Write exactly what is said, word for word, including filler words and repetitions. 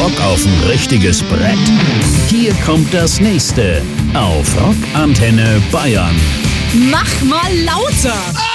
Bock auf ein richtiges Brett? Hier kommt das nächste auf Rockantenne Bayern. Mach mal lauter!